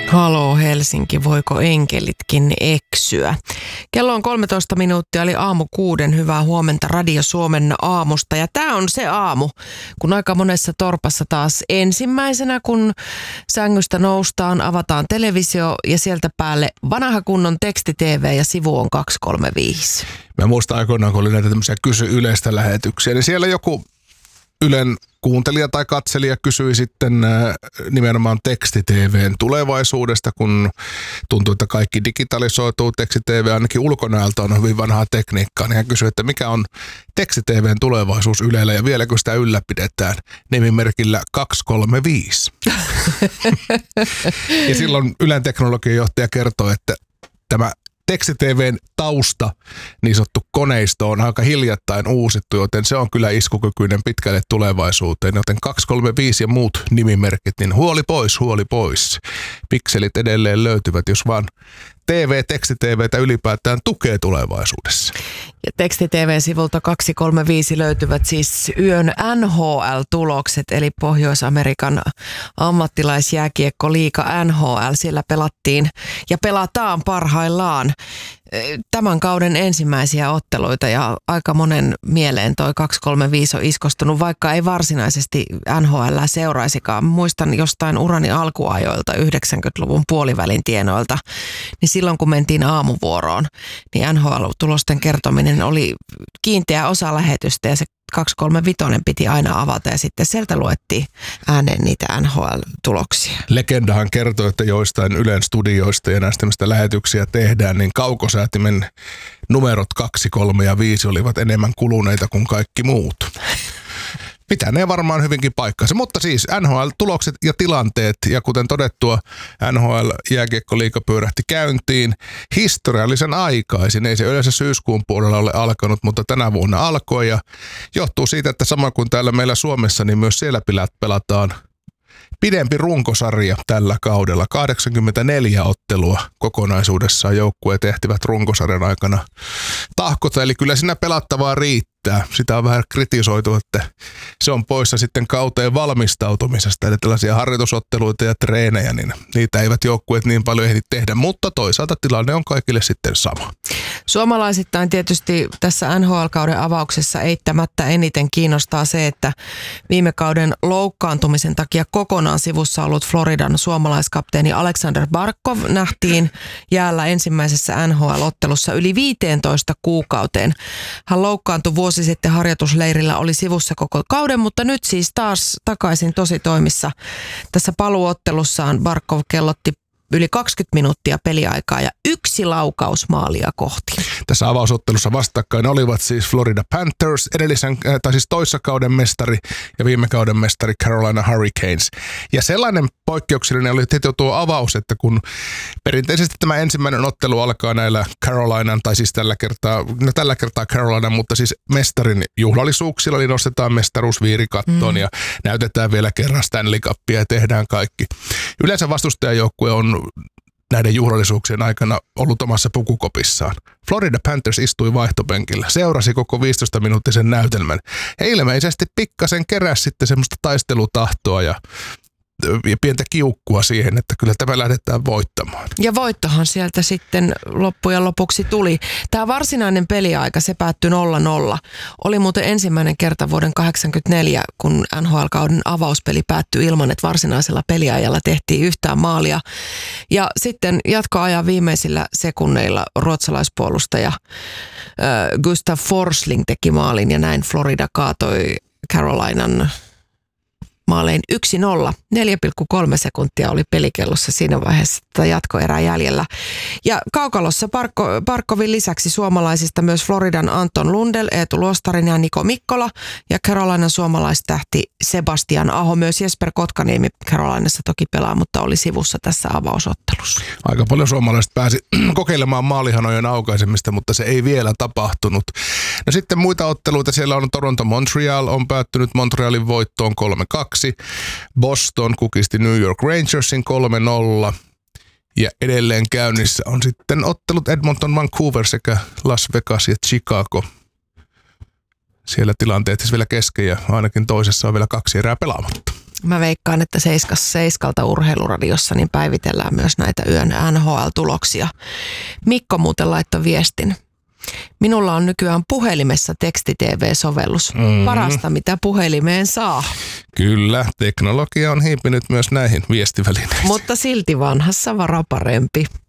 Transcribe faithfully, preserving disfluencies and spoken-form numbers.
Haloo Helsinki, voiko enkelitkin eksyä? Kello on kolmetoista minuuttia, eli aamu kuuden. Hyvää huomenta Radio Suomen aamusta. Ja tämä on se aamu, kun aika monessa torpassa taas ensimmäisenä, kun sängystä noustaan, avataan televisio ja sieltä päälle vanha kunnon teksti-tv ja sivu on kaksi kolme viisi. Mä muistan aikoinaan, kun oli näitä tämmöisiä kysy yleistä lähetyksiä, niin siellä joku Ylen kuuntelija tai katselija kysyi sitten nimenomaan teksti-tv:n tulevaisuudesta, kun tuntuu, että kaikki digitalisoituu. Teksti-tv ainakin ulkonäöltä on hyvin vanhaa tekniikkaa. Niin hän kysyi, että mikä on teksti-tv:n tulevaisuus Ylellä ja vieläkö sitä ylläpidetään nimimerkillä kaksi kolme viisi. Ja silloin Ylen teknologiajohtaja kertoi, että tämä teksti-tv:n tausta, niin sanottu koneisto, on aika hiljattain uusittu, joten se on kyllä iskukykyinen pitkälle tulevaisuuteen. Joten kaksi kolme viisi ja muut nimimerkit, niin huoli pois, huoli pois. Pikselit edelleen löytyvät, jos vaan T V, teksti-tv:tä ylipäätään tukee tulevaisuudessa. Ja teksti-tv-sivulta kaksi kolme viisi löytyvät siis yön N H L-tulokset, eli Pohjois-Amerikan ammattilaisjääkiekkoliiga N H L. Siellä pelattiin ja pelataan parhaillaan tämän kauden ensimmäisiä otteluita ja aika monen mieleen toi kaksi kolme viisi on iskostunut, vaikka ei varsinaisesti N H L seuraisikaan. Muistan jostain urani alkuajoilta yhdeksänkymmentäluvun puolivälin tienoilta, niin silloin kun mentiin aamuvuoroon, niin N H L-tulosten kertominen oli kiinteä osa lähetystä ja se kaksi kolme viisi piti aina avata ja sitten sieltä luettiin ääneen niitä N H L-tuloksia. Legendahan kertoo, että joistain Ylen studioista ja näistä mistä lähetyksiä tehdään, niin kaukosäätimen numerot kaksi, kolme ja viisi olivat enemmän kuluneita kuin kaikki muut. Pitää ne varmaan hyvinkin paikkansa, mutta siis N H L-tulokset ja tilanteet, ja kuten todettua, N H L-jääkiekkoliiga pyörähti käyntiin historiallisen aikaisin. Ei se yleensä syyskuun puolella ole alkanut, mutta tänä vuonna alkoi, ja johtuu siitä, että sama kuin täällä meillä Suomessa, niin myös siellä pelataan pidempi runkosarja tällä kaudella. kahdeksankymmentäneljä ottelua kokonaisuudessaan joukkueet ehtivät runkosarjan aikana tahkota, eli kyllä siinä pelattavaa riittää. Sitä on vähän kritisoitu, että se on poissa sitten kauteen valmistautumisesta, eli tällaisia harjoitusotteluita ja treenejä, niin niitä eivät joukkueet niin paljon ehdi tehdä, mutta toisaalta tilanne on kaikille sitten sama. Suomalaisittain tietysti tässä N H L-kauden avauksessa eittämättä eniten kiinnostaa se, että viime kauden loukkaantumisen takia kokonaan sivussa ollut Floridan suomalaiskapteeni Alexander Barkov nähtiin jäällä ensimmäisessä N H L-ottelussa yli viisitoista kuukauteen. Hän loukkaantui vuosi sitten harjoitusleirillä, oli sivussa koko kauden, mutta nyt siis taas takaisin tositoimissa. Tässä paluuottelussaan Barkov kellotti yli kaksikymmentä minuuttia peliaikaa ja yksi laukaus maalia kohti. Tässä avausottelussa vastakkain olivat siis Florida Panthers, edellisen, tai siis toissa kauden mestari ja viime kauden mestari Carolina Hurricanes. Ja sellainen poikkeuksellinen oli heti tuo avaus, että kun perinteisesti tämä ensimmäinen ottelu alkaa näillä Carolinan, tai siis tällä kertaa, no tällä kertaa Carolina, mutta siis mestarin juhlallisuuksilla, eli nostetaan mestaruusviiri kattoon mm. ja näytetään vielä kerran Stanley Cupia ja tehdään kaikki. Yleensä vastustajajoukkue on näiden juhlallisuuksien aikana ollut omassa pukukopissaan. Florida Panthers istui vaihtopenkillä, seurasi koko viisitoista-minuuttisen näytelmän ja ilmeisesti pikkasen keräsi sitten semmoista taistelutahtoa ja ja pientä kiukkua siihen, että kyllä tämä lähdetään voittamaan. Ja voittohan sieltä sitten loppujen lopuksi tuli. Tämä varsinainen peliaika, se päättyi nolla nolla. Oli muuten ensimmäinen kerta vuoden kahdeksankymmentäneljä, kun N H L-kauden avauspeli päättyi ilman, että varsinaisella peliajalla tehtiin yhtään maalia. Ja sitten jatkoajan viimeisillä sekunneilla ruotsalaispuolustaja äh, Gustav Forsling teki maalin ja näin Florida kaatoi Carolinan maalein yksi nolla. neljä pilkku kolme sekuntia oli pelikellossa siinä vaiheessa tätä jatkoerää jäljellä. Ja kaukalossa Parkko, Parkkovin lisäksi suomalaisista myös Floridan Anton Lundell, Eetu Luostarinen ja Niko Mikkola ja Carolinan suomalaistähti Sebastian Aho. Myös Jesper Kotkaniemi Carolinassa toki pelaa, mutta oli sivussa tässä avausottelussa. Aika paljon suomalaiset pääsi kokeilemaan maalihanojen aukaisemista, mutta se ei vielä tapahtunut. No sitten muita otteluita. Siellä on Toronto Montreal, on päättynyt Montrealin voittoon kolme kaksi. Boston kukisti New York Rangersin kolme nolla. Ja edelleen käynnissä on sitten ottelut Edmonton, Vancouver sekä Las Vegas ja Chicago. Siellä tilanteet siis vielä kesken ja ainakin toisessa on vielä kaksi erää pelaamatta. Mä veikkaan, että seiskas seiskalta urheiluradiossa niin päivitellään myös näitä yön N H L-tuloksia. Mikko muuten laittoi viestin. Minulla on nykyään puhelimessa teksti-T V-sovellus. Mm-hmm. Parasta, mitä puhelimeen saa. Kyllä, teknologia on hiipinyt myös näihin viestivälineisiin. Mutta silti vanhassa vara parempi.